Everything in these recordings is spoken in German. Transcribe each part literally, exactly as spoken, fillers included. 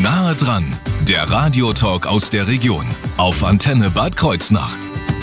Nahe dran, der Radiotalk aus der Region auf Antenne Bad Kreuznach.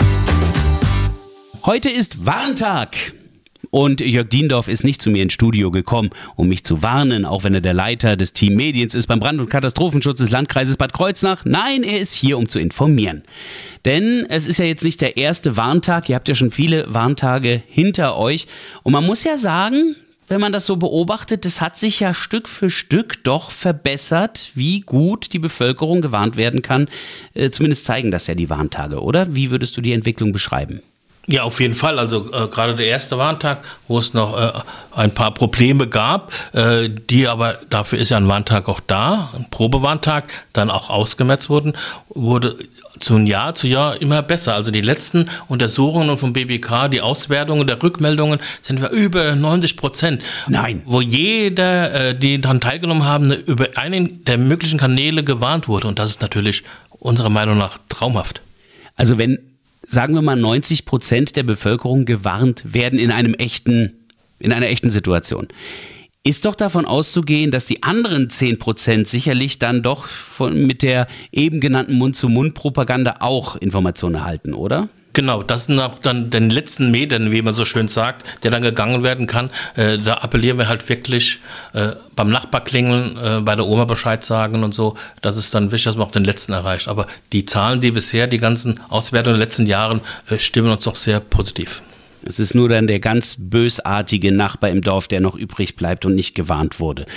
Heute ist Warntag. Und Jörg Diendorf ist nicht zu mir ins Studio gekommen, um mich zu warnen, auch wenn er der Leiter des Team Mediens ist beim Brand- und Katastrophenschutz des Landkreises Bad Kreuznach. Nein, er ist hier, um zu informieren. Denn es ist ja jetzt nicht der erste Warntag, ihr habt ja schon viele Warntage hinter euch. Und man muss ja sagen, wenn man das so beobachtet, das hat sich ja Stück für Stück doch verbessert, wie gut die Bevölkerung gewarnt werden kann. Äh, zumindest zeigen das ja die Warntage, oder? Wie würdest du die Entwicklung beschreiben? Ja, auf jeden Fall. Also äh, gerade der erste Warntag, wo es noch äh, ein paar Probleme gab, äh, die aber, dafür ist ja ein Warntag auch da, ein Probewarntag, dann auch ausgemerzt wurden, wurde von Jahr zu Jahr immer besser. Also die letzten Untersuchungen vom B B K, die Auswertungen der Rückmeldungen sind wir über neunzig Prozent. Nein. Wo jeder, äh, die daran teilgenommen haben, über einen der möglichen Kanäle gewarnt wurde. Und das ist natürlich unserer Meinung nach traumhaft. Also wenn, sagen wir mal, neunzig Prozent der Bevölkerung gewarnt werden in einem echten, in einer echten Situation, ist doch davon auszugehen, dass die anderen zehn Prozent sicherlich dann doch von, mit der eben genannten Mund-zu-Mund-Propaganda auch Informationen erhalten, oder? Genau, das sind auch dann den letzten Metern, wie man so schön sagt, der dann gegangen werden kann. Äh, da appellieren wir halt wirklich äh, beim Nachbarklingeln, äh, bei der Oma Bescheid sagen und so. Das ist dann wichtig, dass man auch den letzten erreicht. Aber die Zahlen, die bisher, die ganzen Auswertungen in den letzten Jahren, äh, stimmen uns doch sehr positiv. Es ist nur dann der ganz bösartige Nachbar im Dorf, der noch übrig bleibt und nicht gewarnt wurde.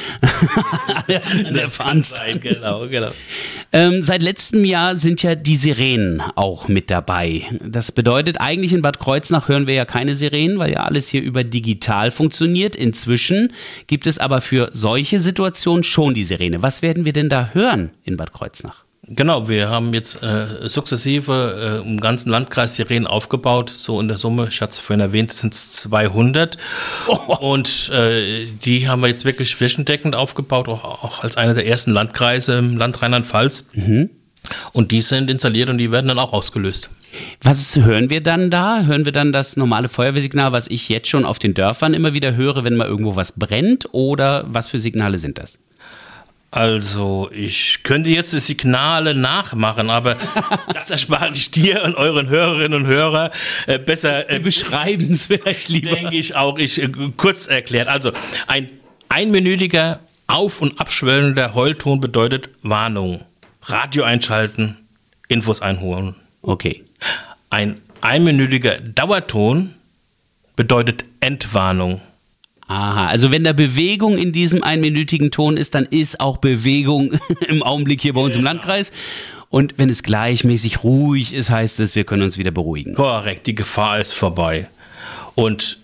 Der fand's dann. Genau, genau. Ähm, seit letztem Jahr sind ja die Sirenen auch mit dabei. Das bedeutet, eigentlich in Bad Kreuznach hören wir ja keine Sirenen, weil ja alles hier über digital funktioniert. Inzwischen gibt es aber für solche Situationen schon die Sirene. Was werden wir denn da hören in Bad Kreuznach? Genau, wir haben jetzt äh, sukzessive äh, im ganzen Landkreis Sirenen aufgebaut, so in der Summe, ich hatte es vorhin erwähnt, sind es zweihundert oh. Und äh, die haben wir jetzt wirklich flächendeckend aufgebaut, auch, auch als einer der ersten Landkreise im Land Rheinland-Pfalz. Mhm. Und die sind installiert und die werden dann auch ausgelöst. Was hören wir dann da? Hören wir dann das normale Feuerwehrsignal, was ich jetzt schon auf den Dörfern immer wieder höre, wenn mal irgendwo was brennt? Oder was für Signale sind das? Also, ich könnte jetzt die Signale nachmachen, aber das erspare ich dir und euren Hörerinnen und Hörern äh, besser. Äh, Wir beschreiben es vielleicht lieber. Denke ich auch, ich äh, kurz erklärt. Also, ein einminütiger auf- und abschwellender Heulton bedeutet Warnung. Radio einschalten, Infos einholen. Okay. Ein einminütiger Dauerton bedeutet Entwarnung. Aha, also wenn da Bewegung in diesem einminütigen Ton ist, dann ist auch Bewegung im Augenblick hier bei uns im Landkreis. Und wenn es gleichmäßig ruhig ist, heißt es, wir können uns wieder beruhigen. Korrekt, die Gefahr ist vorbei. Und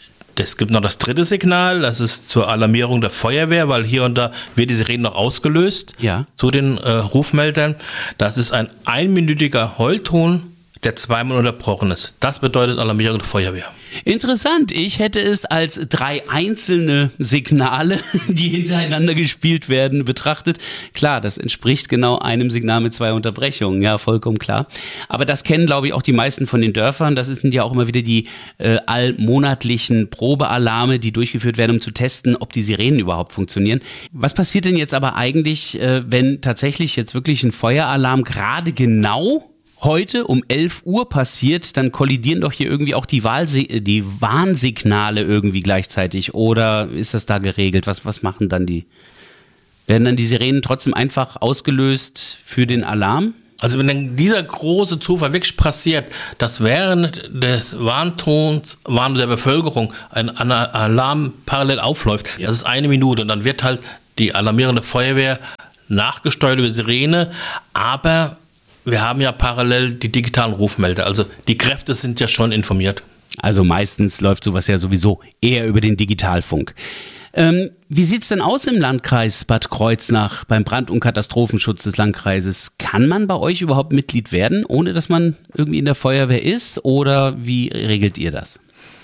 es gibt noch das dritte Signal, das ist zur Alarmierung der Feuerwehr, weil hier und da wird die Sirene noch ausgelöst, ja, zu den äh, Rufmeldern. Das ist ein einminütiger Heulton, der zweimal unterbrochen ist. Das bedeutet Alarmierung der Feuerwehr. Interessant. Ich hätte es als drei einzelne Signale, die hintereinander gespielt werden, betrachtet. Klar, das entspricht genau einem Signal mit zwei Unterbrechungen. Ja, vollkommen klar. Aber das kennen, glaube ich, auch die meisten von den Dörfern. Das sind ja auch immer wieder die äh, allmonatlichen Probealarme, die durchgeführt werden, um zu testen, ob die Sirenen überhaupt funktionieren. Was passiert denn jetzt aber eigentlich, äh, wenn tatsächlich jetzt wirklich ein Feueralarm gerade genau heute um elf Uhr passiert, dann kollidieren doch hier irgendwie auch die, Wahlse- die Warnsignale irgendwie gleichzeitig. Oder ist das da geregelt? Was, was machen dann die? Werden dann die Sirenen trotzdem einfach ausgelöst für den Alarm? Also wenn dann dieser große Zufall wirklich passiert, dass während des Warntons, Warnung der Bevölkerung ein Alarm parallel aufläuft, ja, das ist eine Minute und dann wird halt die alarmierende Feuerwehr nachgesteuert über Sirene, aber wir haben ja parallel die digitalen Rufmelder, also die Kräfte sind ja schon informiert. Also meistens läuft sowas ja sowieso eher über den Digitalfunk. Ähm, wie sieht es denn aus im Landkreis Bad Kreuznach beim Brand- und Katastrophenschutz des Landkreises? Kann man bei euch überhaupt Mitglied werden, ohne dass man irgendwie in der Feuerwehr ist? Oder wie regelt ihr das?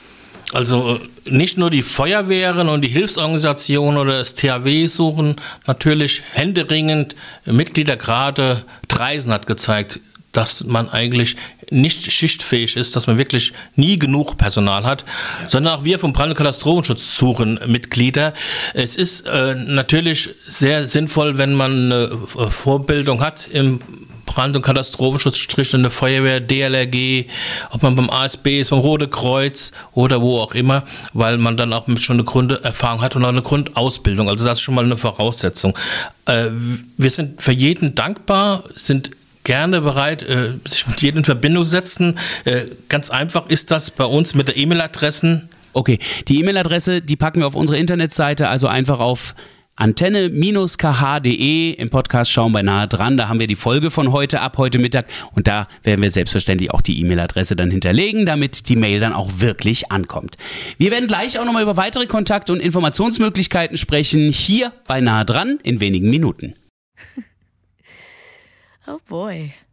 Also nicht nur die Feuerwehren und die Hilfsorganisationen oder das T H W suchen natürlich händeringend Mitglieder. Gerade Dreisen hat gezeigt, dass man eigentlich nicht schichtfähig ist, dass man wirklich nie genug Personal hat, ja. sondern auch wir vom Brand- und Katastrophenschutz suchen Mitglieder. Es ist äh, natürlich sehr sinnvoll, wenn man eine Vorbildung hat im Brand- und Katastrophenschutz, Strich in der Feuerwehr, D L R G, ob man beim A S B ist, beim Rote Kreuz oder wo auch immer, weil man dann auch schon eine Grunderfahrung hat und auch eine Grundausbildung. Also das ist schon mal eine Voraussetzung. Äh, wir sind für jeden dankbar, sind gerne bereit, äh, sich mit jedem in Verbindung zu setzen. Äh, ganz einfach ist das bei uns mit der E-Mail-Adressen. Okay, die E-Mail-Adresse, die packen wir auf unsere Internetseite, also einfach auf antenne Bindestrich k h punkt d e. Im Podcast Schauen bei Nahe dran. Da haben wir die Folge von heute ab heute Mittag und da werden wir selbstverständlich auch die E-Mail-Adresse dann hinterlegen, damit die Mail dann auch wirklich ankommt. Wir werden gleich auch nochmal über weitere Kontakt- und Informationsmöglichkeiten sprechen, hier bei Nahe dran in wenigen Minuten. Oh boy.